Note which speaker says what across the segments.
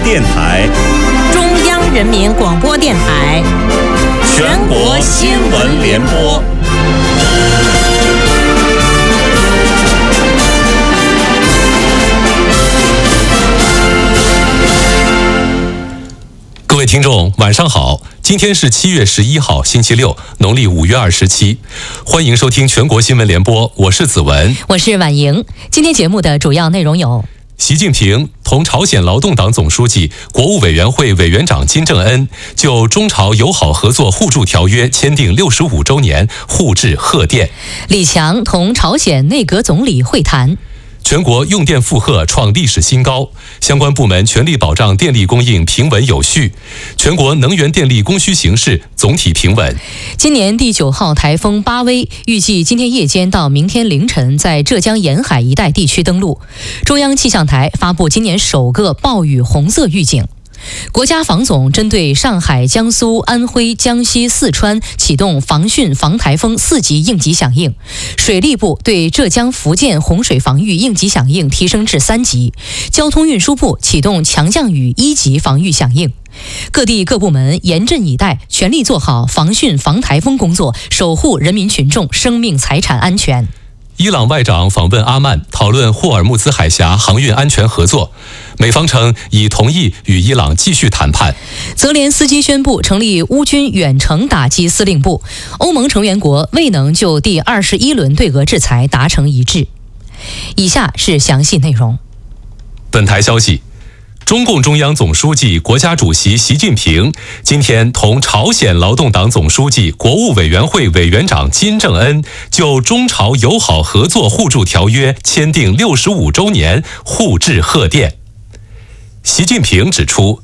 Speaker 1: 电台、
Speaker 2: 中央人民广播电台、
Speaker 1: 全国新闻联播。
Speaker 3: 各位听众，晚上好！今天是7月11号，星期六，农历5月27。欢迎收听全国新闻联播，我是子文，
Speaker 2: 我是婉莹。今天节目的主要内容有：
Speaker 3: 习近平同朝鲜劳动党总书记、国务委员会委员长金正恩就中朝友好合作互助条约签订65周年互致贺电。
Speaker 2: 李强同朝鲜内阁总理会谈。
Speaker 3: 全国用电负荷创历史新高，相关部门全力保障电力供应平稳有序。全国能源电力供需形势总体平稳。
Speaker 2: 今年第9号台风巴威预计今天夜间到明天凌晨在浙江沿海一带地区登陆。中央气象台发布今年首个暴雨红色预警。国家防总针对上海、江苏、安徽、江西、四川启动防汛防台风4级应急响应，水利部对浙江、福建洪水防御应急响应提升至3级，交通运输部启动强降雨1级防御响应。各地各部门严阵以待，全力做好防汛防台风工作，守护人民群众生命财产安全。
Speaker 3: 伊朗外长访问阿曼，讨论霍尔木兹海峡航运安全合作。美方称已同意与伊朗继续谈判。
Speaker 2: 泽连斯基宣布成立乌军远程打击司令部。欧盟成员国未能就第21轮对俄制裁达成一致。以下是详细内容。
Speaker 3: 本台消息，中共中央总书记、国家主席习近平今天同朝鲜劳动党总书记、国务委员会委员长金正恩就中朝友好合作互助条约签订65周年互致贺电。习近平指出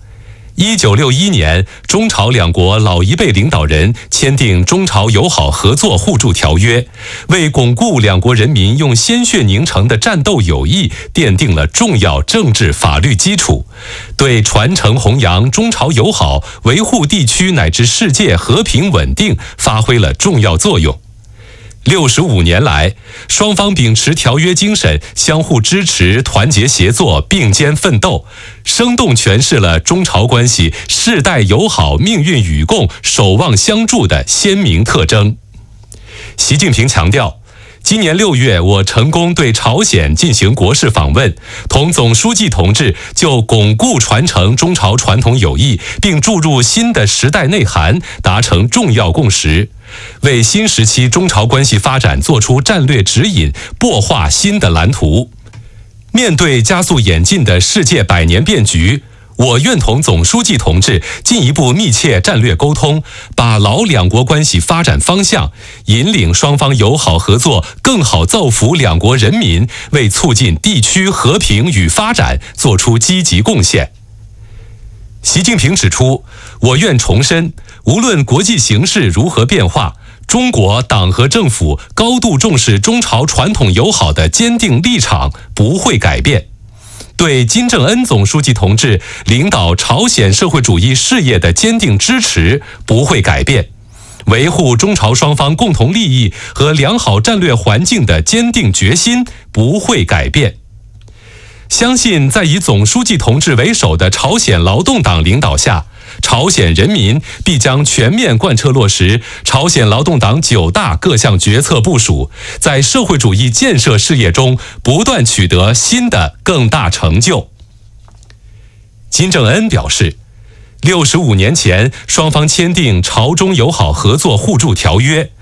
Speaker 3: ，1961年中朝两国老一辈领导人签订中朝友好合作互助条约，为巩固两国人民用鲜血凝成的战斗友谊奠定了重要政治法律基础，对传承弘扬中朝友好、维护地区乃至世界和平稳定发挥了重要作用。65年来，双方秉持条约精神，相互支持、团结协作、并肩奋斗，生动诠释了中朝关系世代友好、命运与共、守望相助的鲜明特征。习近平强调，今年6月，我成功对朝鲜进行国事访问，同总书记同志就巩固传承中朝传统友谊，并注入新的时代内涵，达成重要共识，为新时期中朝关系发展作出战略指引，擘画新的蓝图。面对加速演进的世界百年变局，我愿同总书记同志进一步密切战略沟通，把牢两国关系发展方向，引领双方友好合作更好造福两国人民，为促进地区和平与发展做出积极贡献。习近平指出，我愿重申，无论国际形势如何变化，中国党和政府高度重视中朝传统友好的坚定立场不会改变，对金正恩总书记同志领导朝鲜社会主义事业的坚定支持不会改变，维护中朝双方共同利益和良好战略环境的坚定决心不会改变。相信在以总书记同志为首的朝鲜劳动党领导下，朝鲜人民必将全面贯彻落实朝鲜劳动党9大各项决策部署，在社会主义建设事业中不断取得新的更大成就。金正恩表示，65年前双方签订朝中友好合作互助条约，